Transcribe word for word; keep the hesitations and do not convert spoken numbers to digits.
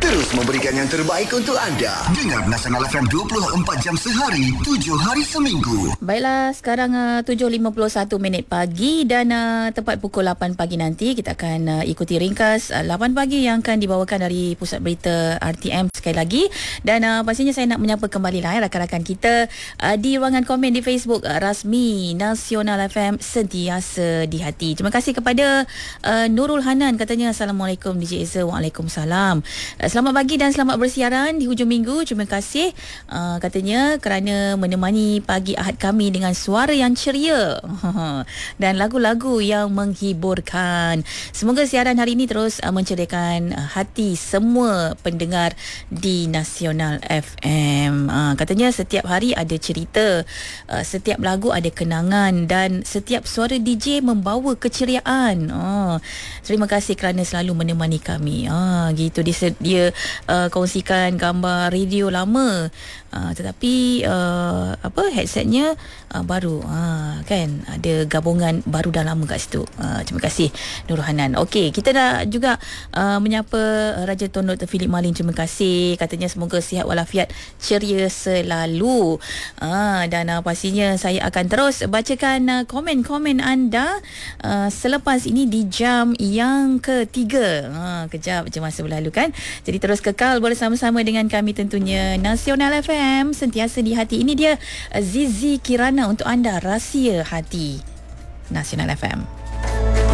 Terus memberikan yang terbaik untuk anda. Dengar Nasional F M dua puluh empat jam sehari, tujuh hari seminggu. Baiklah, sekarang uh, tujuh lima puluh satu minit pagi dan uh, tepat pukul lapan pagi nanti kita akan uh, ikuti ringkas uh, lapan pagi yang akan dibawakan dari Pusat Berita R T M sekali lagi. Dan uh, pastinya saya nak menyapa kembali lah eh, rakan-rakan kita uh, di ruangan komen di Facebook uh, rasmi Nasional F M sentiasa di hati. Terima kasih kepada uh, Nurul Hanan, katanya Assalamualaikum D J Eza. Waalaikumsalam. Uh, selamat pagi dan selamat bersiaran di hujung minggu. Terima kasih uh, katanya kerana menemani pagi Ahad kami dengan suara yang ceria dan lagu-lagu yang menghiburkan. Semoga siaran hari ini terus uh, menceriakan uh, hati semua pendengar di Nasional F M. Uh, katanya setiap hari ada cerita, uh, setiap lagu ada kenangan dan setiap suara D J membawa keceriaan. Uh, terima kasih kerana selalu menemani kami. Ah, uh, gitu dia, dia uh, kongsikan gambar radio lama. Uh, tetapi uh, apa headsetnya uh, baru uh, kan ada gabungan baru dan lama kat situ. Uh, terima kasih Nurul Hanan. Okey, kita dah juga uh, menyapa Raja Tun Doktor Philip Malin. Terima kasih, katanya semoga sihat walafiat, ceria selalu. Uh, dan uh, pastinya saya akan terus bacakan uh, komen-komen anda uh, selepas ini di jam yang ketiga. Uh, kejap je masa berlalu kan. Jadi terus kekal bersama-sama dengan kami tentunya. Nasional F M sentiasa di hati. Ini dia Zizi Kirana untuk anda, Rahsia Hati. Nasional F M.